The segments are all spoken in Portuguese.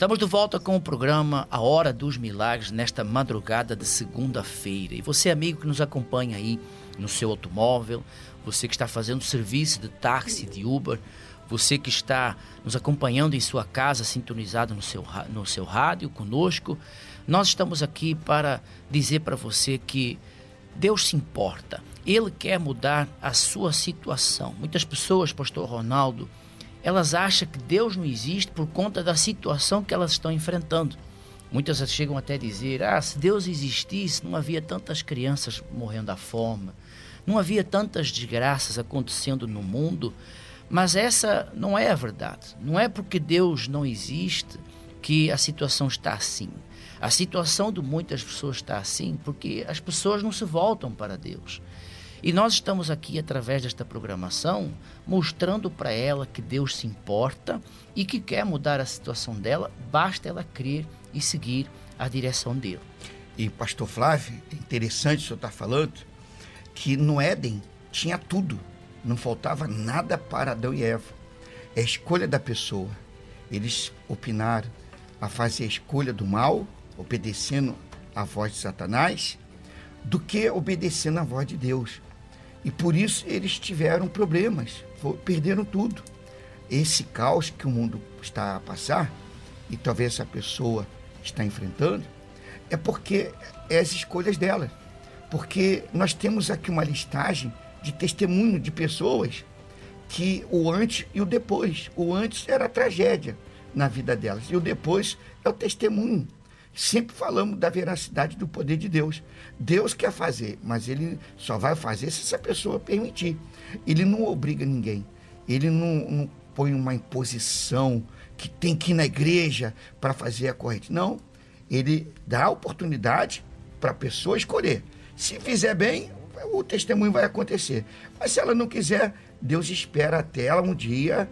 Estamos de volta com o programa A Hora dos Milagres nesta madrugada de segunda-feira. E você, amigo que nos acompanha aí no seu automóvel, você que está fazendo serviço de táxi, de Uber, você que está nos acompanhando em sua casa, sintonizado no seu rádio conosco, nós estamos aqui para dizer para você que Deus se importa. Ele quer mudar a sua situação. Muitas pessoas, pastor Ronaldo, elas acham que Deus não existe por conta da situação que elas estão enfrentando. Muitas chegam até a dizer, se Deus existisse, não havia tantas crianças morrendo à fome, não havia tantas desgraças acontecendo no mundo. Mas essa não é a verdade. Não é porque Deus não existe que a situação está assim. A situação de muitas pessoas está assim porque as pessoas não se voltam para Deus. E nós estamos aqui, através desta programação, mostrando para ela que Deus se importa e que quer mudar a situação dela, basta ela crer e seguir a direção dele. E, pastor Flávio, é interessante o senhor estar falando que no Éden tinha tudo, não faltava nada para Adão e Eva. É a escolha da pessoa. Eles opinaram a fazer a escolha do mal, obedecendo à voz de Satanás, do que obedecendo à voz de Deus. E por isso eles tiveram problemas, perderam tudo. Esse caos que o mundo está a passar, e talvez essa pessoa está enfrentando, é porque é as escolhas dela. Porque nós temos aqui uma listagem de testemunho de pessoas que o antes e o depois. O antes era a tragédia na vida delas, e o depois é o testemunho. Sempre falamos da veracidade do poder de Deus. Deus quer fazer, mas Ele só vai fazer se essa pessoa permitir. Ele não obriga ninguém. Ele não põe uma imposição que tem que ir na igreja para fazer a corrente. Não. Ele dá a oportunidade para a pessoa escolher. Se fizer bem, o testemunho vai acontecer. Mas se ela não quiser, Deus espera até ela um dia,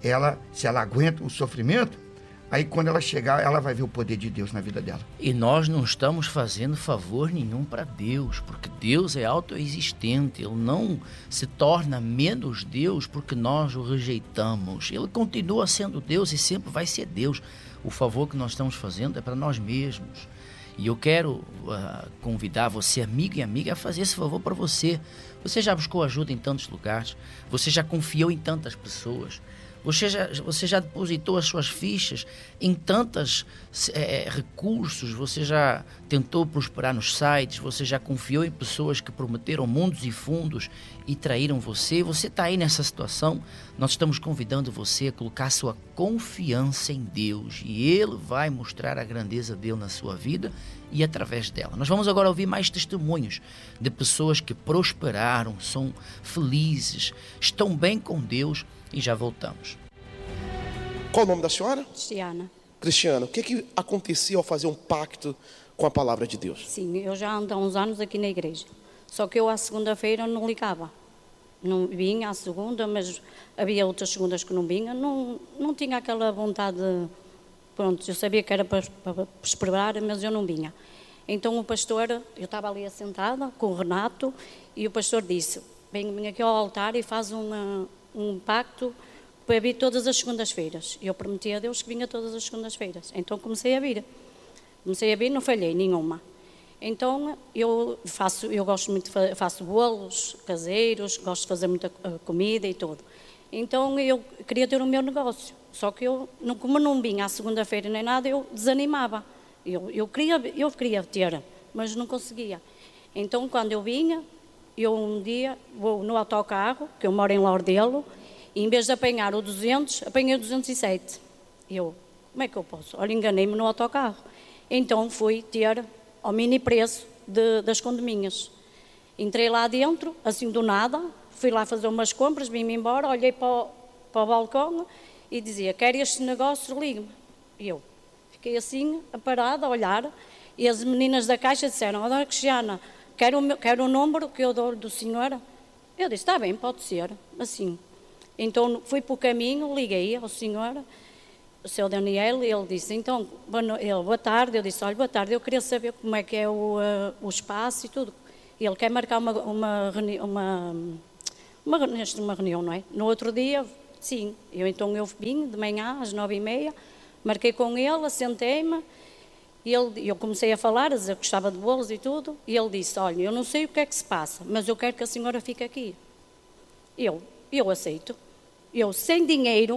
se ela aguenta o sofrimento, aí quando ela chegar, ela vai ver o poder de Deus na vida dela. E nós não estamos fazendo favor nenhum para Deus, porque Deus é autoexistente. Ele não se torna menos Deus porque nós o rejeitamos. Ele continua sendo Deus e sempre vai ser Deus. O favor que nós estamos fazendo é para nós mesmos. E eu quero convidar você, amigo e amiga, a fazer esse favor para você. Você já buscou ajuda em tantos lugares, você já confiou em tantas pessoas, você já depositou as suas fichas em tantos recursos, você já tentou prosperar nos sites, você já confiou em pessoas que prometeram mundos e fundos e traíram você. Você está aí nessa situação. Nós estamos convidando você a colocar sua confiança em Deus e Ele vai mostrar a grandeza dele na sua vida e através dela. Nós vamos agora ouvir mais testemunhos de pessoas que prosperaram, são felizes, estão bem com Deus e já voltamos. Qual o nome da senhora? Cristiana. Cristiana, o que acontecia ao fazer um pacto com a palavra de Deus? Sim, eu já ando há uns anos aqui na igreja. Só que eu à segunda-feira não ligava. Não vinha à segunda, mas havia outras segundas que não vinha. Não tinha aquela vontade. Pronto, eu sabia que era para esperar, mas eu não vinha. Então o pastor, eu estava ali assentada com o Renato e o pastor disse, vem aqui ao altar e faz um pacto para vir todas as segundas-feiras. Eu prometi a Deus que vinha todas as segundas-feiras. Então comecei a vir, não falhei nenhuma. Então eu gosto muito, faço bolos caseiros, gosto de fazer muita comida e tudo. Então eu queria ter o meu negócio, só que como não vinha à segunda-feira nem nada, eu desanimava. Eu queria ter, mas não conseguia. Então quando eu vinha, eu um dia vou no autocarro, que eu moro em Lordelo, e em vez de apanhar o 200, apanhei o 207. Como é que eu posso? Olha, enganei-me no autocarro. Então fui ter ao mini preço das condominhas. Entrei lá dentro, assim do nada, fui lá fazer umas compras, vim-me embora, olhei para o balcão e dizia, quer este negócio, ligue-me. E eu fiquei assim, parada, a olhar, e as meninas da caixa disseram, dona Cristiana, quer o número que eu dou do senhor? Eu disse, está bem, pode ser, assim. Então fui para o caminho, liguei ao senhor, o seu Daniel, ele disse, então, boa tarde, eu disse, olha, boa tarde, eu queria saber como é que é o espaço e tudo. E ele quer marcar uma reunião, não é? No outro dia, sim, eu vim de manhã às 9h30, Marquei com ele, sentei-me, e eu comecei a falar, a dizer que gostava de bolos e tudo, e ele disse, olha, eu não sei o que é que se passa, mas eu quero que a senhora fique aqui. Eu aceito. Eu sem dinheiro,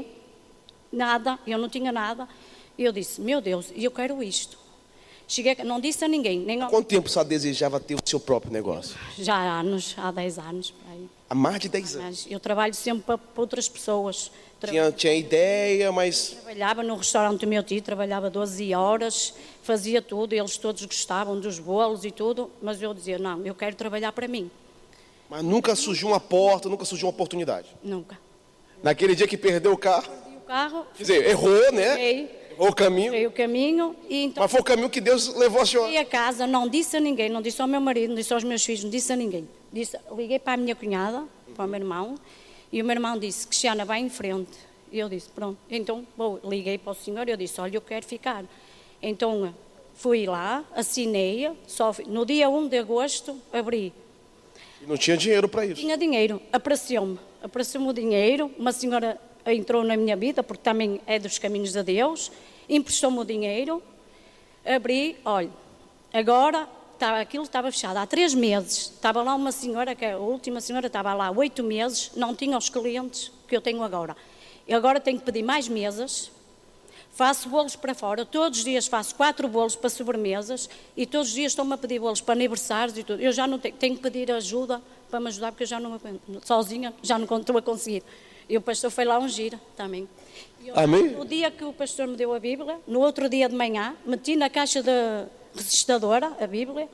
nada, eu não tinha nada, e eu disse, meu Deus, eu quero isto. Cheguei, não disse a ninguém. Quanto tempo você desejava ter o seu próprio negócio? Já há 10 anos. Aí. Há mais de 10 anos? Eu trabalho sempre para outras pessoas. Tinha ideia, mas... Trabalhava no restaurante do meu tio, trabalhava 12 horas, fazia tudo, eles todos gostavam dos bolos e tudo, mas eu dizia, não, eu quero trabalhar para mim. Mas nunca surgiu uma porta, nunca surgiu uma oportunidade? Nunca. Naquele dia que perdeu o carro? Perdi o carro. Quer dizer, errou, né? Errou o caminho. Errei o caminho. E então, mas foi o caminho que Deus levou a senhora. Cheguei a casa, não disse a ninguém, não disse ao meu marido, não disse aos meus filhos, não disse a ninguém. Liguei para a minha cunhada, para o meu irmão, e o meu irmão disse, Cristiana, vai em frente. E eu disse, pronto. Então, liguei para o senhor e eu disse, olha, eu quero ficar. Então, fui lá, assinei, no dia 1 de agosto, abri. E não tinha dinheiro para isso? Tinha dinheiro, apareceu-me o dinheiro, uma senhora entrou na minha vida, porque também é dos caminhos de Deus, emprestou-me o dinheiro, abri, olha, agora aquilo estava fechado, há 3 meses, estava lá uma senhora, que a última senhora estava lá há 8 meses, não tinha os clientes que eu tenho agora. Eu agora tenho que pedir mais mesas, faço bolos para fora, todos os dias faço 4 bolos para sobremesas e todos os dias estão-me a pedir bolos para aniversários e tudo. Eu já não tenho que pedir ajuda para me ajudar, porque eu já não sozinha já não estou a conseguir. E o pastor foi lá ungir também. Amém? No dia que o pastor me deu a Bíblia, no outro dia de manhã, meti na caixa da resistadora a Bíblia,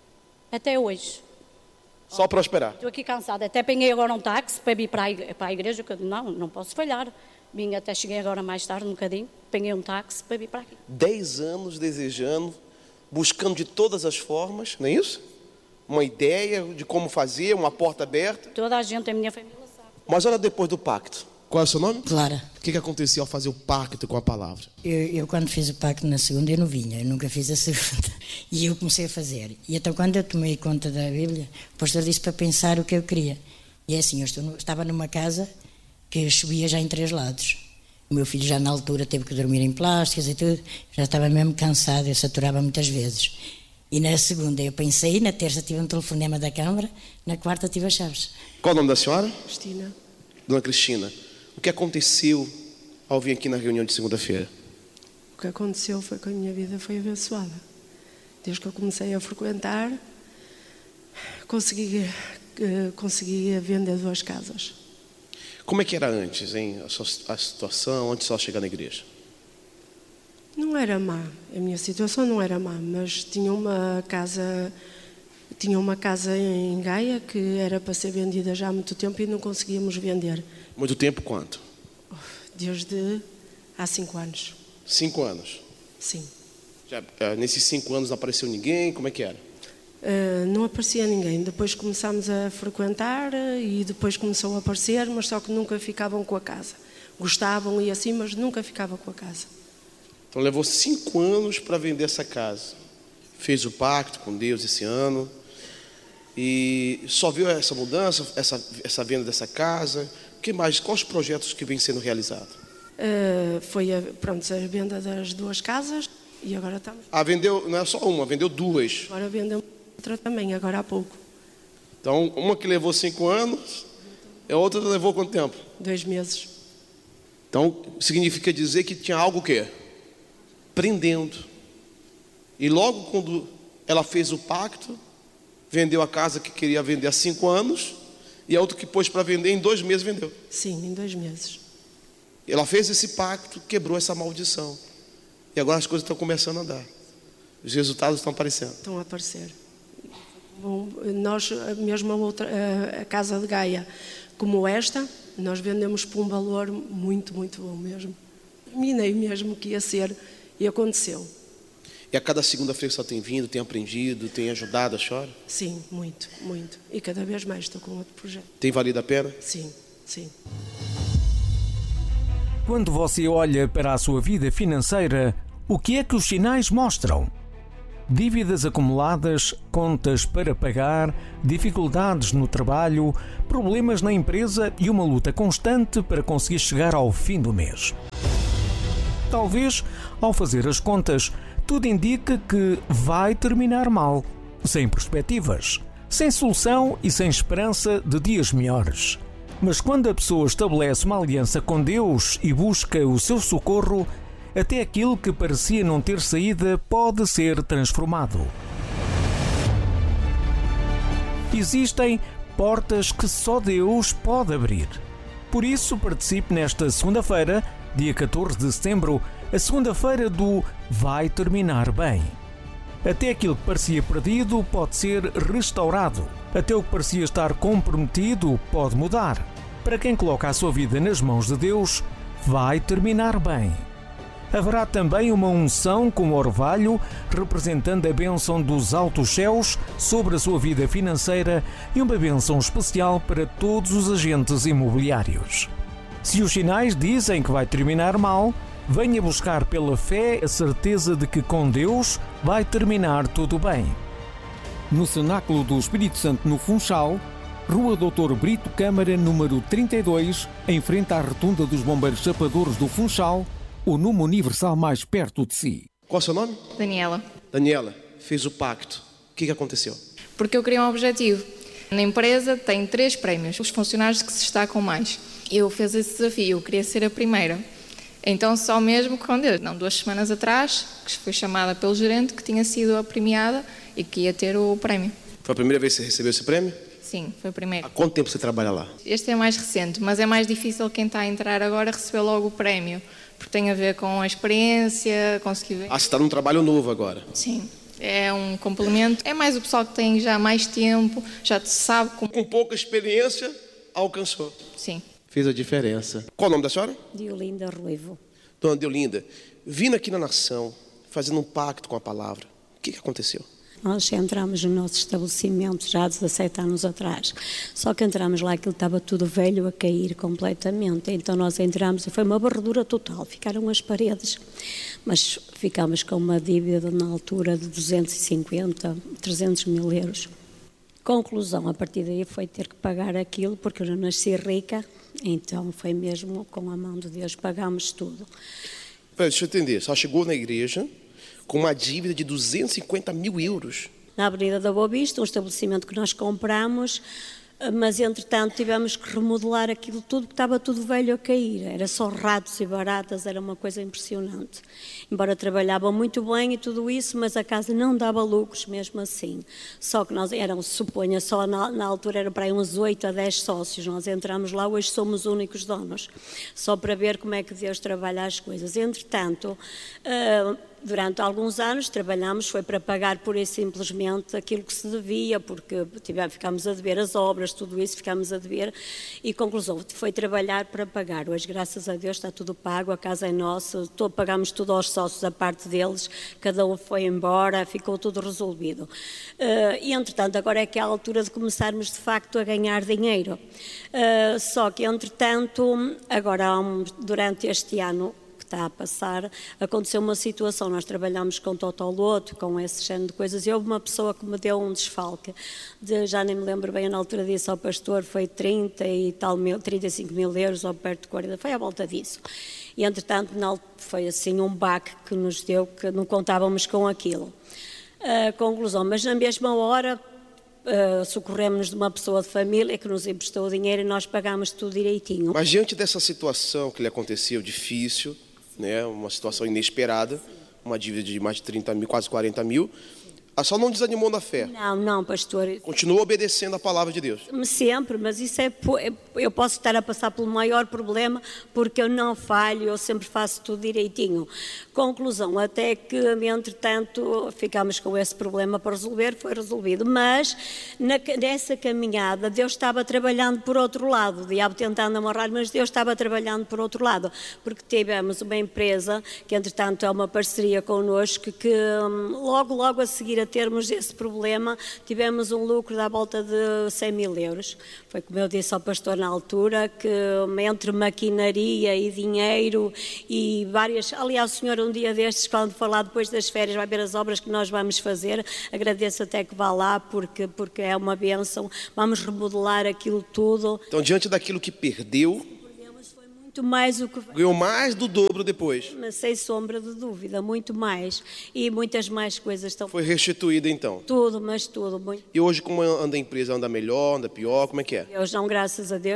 até hoje. Só prosperar. Estou aqui cansada, até peguei agora um táxi para vir para a igreja, que eu digo, não posso falhar. Vim até, cheguei agora mais tarde, um bocadinho, peguei um táxi para vir para aqui. 10 anos desejando, buscando de todas as formas, não é isso? Uma ideia de como fazer, uma porta aberta. Toda a gente, a minha família sabe. Mas olha depois do pacto. Qual é o seu nome? Clara. O que acontecia ao fazer o pacto com a palavra? Eu quando fiz o pacto na segunda, eu não vinha, eu nunca fiz a segunda. E eu comecei a fazer. E então quando eu tomei conta da Bíblia, o pastor disse para pensar o que eu queria. E é assim, eu estava numa casa que chovia já em 3 lados. O meu filho já na altura teve que dormir em plásticas e tudo, já estava mesmo cansado, eu saturava muitas vezes. E na segunda eu pensei, na terça tive um telefonema da Câmara, na quarta tive as chaves. Qual o nome da senhora? Cristina. Dona Cristina, o que aconteceu ao vir aqui na reunião de segunda-feira? O que aconteceu foi que a minha vida foi abençoada. Desde que eu comecei a frequentar, consegui vender 2 casas. Como é que era antes, hein? A situação antes de só chegar na igreja? Não era má, a minha situação não era má, mas tinha uma casa em Gaia que era para ser vendida já há muito tempo e não conseguíamos vender. Muito tempo quanto? Desde há 5 anos. 5 anos? Sim. Nesses 5 anos não apareceu ninguém? Como é que era? Não aparecia ninguém. Depois começámos a frequentar e depois começou a aparecer, mas só que nunca ficavam com a casa. Gostavam e assim, mas nunca ficavam com a casa. Então levou 5 anos para vender essa casa. Fez o pacto com Deus esse ano. E só viu essa mudança, essa venda dessa casa. O que mais? Quais os projetos que vêm sendo realizados? Foi a venda das 2 casas e agora estamos. Vendeu, não é só uma, vendeu 2. Agora vendeu outra também, agora há pouco. Então, uma que levou 5 anos, a outra levou quanto tempo? 2 meses. Então, significa dizer que tinha algo o quê? Prendendo. E logo quando ela fez o pacto, vendeu a casa que queria vender há 5 anos, e a outra que pôs para vender em 2 meses vendeu. Sim, em 2 meses. Ela fez esse pacto, quebrou essa maldição. E agora as coisas estão começando a andar. Os resultados estão aparecendo. Estão a aparecer. Bom, nós, mesmo a casa de Gaia, como esta, nós vendemos por um valor muito, muito bom mesmo. Terminei mesmo que ia ser e aconteceu. E a cada segunda-feira só tem vindo, tem aprendido, tem ajudado a senhora? Sim, muito, muito. E cada vez mais estou com outro projeto. Tem valido a pena? Sim, sim. Quando você olha para a sua vida financeira, o que é que os sinais mostram? Dívidas acumuladas, contas para pagar, dificuldades no trabalho, problemas na empresa e uma luta constante para conseguir chegar ao fim do mês. talvez, ao fazer as contas, tudo indica que vai terminar mal, sem perspectivas, sem solução e sem esperança de dias melhores. Mas quando a pessoa estabelece uma aliança com Deus e busca o seu socorro, até aquilo que parecia não ter saída pode ser transformado. Existem portas que só Deus pode abrir. Por isso, participe nesta segunda-feira, dia 14 de setembro, a segunda-feira do Vai Terminar Bem. Até aquilo que parecia perdido pode ser restaurado. Até o que parecia estar comprometido pode mudar. Para quem coloca a sua vida nas mãos de Deus, vai terminar bem. Haverá também uma unção com orvalho, representando a bênção dos altos céus sobre a sua vida financeira e uma bênção especial para todos os agentes imobiliários. Se os sinais dizem que vai terminar mal, venha buscar pela fé a certeza de que com Deus vai terminar tudo bem. No Cenáculo do Espírito Santo no Funchal, Rua Dr. Brito Câmara, número 32, em frente à rotunda dos Bombeiros Chapadores do Funchal, o número universal mais perto de si. Qual é o seu nome? Daniela. Daniela, fez o pacto. O que aconteceu? Porque eu queria um objetivo. Na empresa tem 3 prémios, os funcionários que se destacam mais. Eu fiz esse desafio, eu queria ser a primeira. Então só mesmo com Deus. 2 semanas atrás, que fui chamada pelo gerente, que tinha sido a premiada e que ia ter o prémio. Foi a primeira vez que você recebeu esse prémio? Sim, foi a primeira. Há quanto tempo você trabalha lá? Este é mais recente, mas é mais difícil quem está a entrar agora receber logo o prémio. Porque tem a ver com a experiência, conseguir ver. Ah, você está num trabalho novo agora? Sim, é um complemento. É mais o pessoal que tem já mais tempo, já sabe como... Com pouca experiência, alcançou. Sim. Fez a diferença. Qual o nome da senhora? Diolinda Ruivo. Dona Diolinda, vindo aqui na nação, fazendo um pacto com a palavra, o que aconteceu? Nós entramos no nosso estabelecimento já há 17 anos atrás, só que entramos lá, aquilo estava tudo velho a cair completamente, então nós entramos e foi uma varredura total, ficaram as paredes, mas ficámos com uma dívida na altura de 250, 300 mil euros. Conclusão, a partir daí foi ter que pagar aquilo, porque eu não nasci rica, então foi mesmo com a mão de Deus, pagámos tudo. Deixa eu entender, só chegou na igreja com uma dívida de 250 mil euros. Na Avenida da Boa Vista, um estabelecimento que nós compramos, mas entretanto tivemos que remodelar aquilo tudo, porque estava tudo velho a cair, era só ratos e baratas, era uma coisa impressionante. Embora trabalhavam muito bem e tudo isso, mas a casa não dava lucros mesmo assim. Só que nós éramos, suponha, só na altura era para aí uns 8 a 10 sócios, nós entramos lá, hoje somos únicos donos, só para ver como é que Deus trabalha as coisas. Entretanto, durante alguns anos trabalhámos, foi para pagar pura e simplesmente aquilo que se devia, porque ficámos a dever as obras, tudo isso ficámos a dever, e conclusão, foi trabalhar para pagar. Hoje, graças a Deus, está tudo pago, a casa é nossa, pagámos tudo aos sócios, a parte deles, cada um foi embora, ficou tudo resolvido. E, entretanto, agora é que é a altura de começarmos, de facto, a ganhar dinheiro. Só que, entretanto, agora, durante este ano, está a passar, aconteceu uma situação, nós trabalhamos com Totoloto, com esse género de coisas, e houve uma pessoa que me deu um desfalque, já nem me lembro bem, na altura disse ao pastor, foi 35 mil euros, ou perto de 40, foi à volta disso. E, entretanto, foi assim um baque que nos deu, que não contávamos com aquilo. Conclusão, mas na mesma hora... socorremos de uma pessoa de família que nos emprestou o dinheiro e nós pagámos tudo direitinho. Mas diante dessa situação que lhe aconteceu, difícil, né, uma situação inesperada, uma dívida de mais de 30 mil, quase 40 mil, a senhora não desanimou na fé? Não, pastor. Continuou obedecendo a palavra de Deus? Sempre, mas isso eu posso estar a passar pelo maior problema porque eu não falho, eu sempre faço tudo direitinho. Conclusão, até que, entretanto, ficámos com esse problema para resolver, foi resolvido. Mas, nessa caminhada, Deus estava trabalhando por outro lado, o diabo tentando amarrar, mas Deus estava trabalhando por outro lado, porque tivemos uma empresa, que entretanto é uma parceria connosco, que logo a seguir a termos esse problema, tivemos um lucro da volta de 100 mil euros. Foi como eu disse ao pastor na altura, que entre maquinaria e dinheiro e várias... Aliás, o senhor um dia destes, quando falar depois das férias, vai ver as obras que nós vamos fazer. Agradeço até que vá lá, porque é uma bênção. Vamos remodelar aquilo tudo. Então, diante daquilo que perdeu... muito mais o que... Ganhou mais do dobro depois. Mas sem sombra de dúvida, muito mais. E muitas mais coisas estão... Foi restituída então. Tudo, mas tudo. Muito... E hoje como anda a empresa? Anda melhor, anda pior? Como é que é? Hoje não, graças a Deus.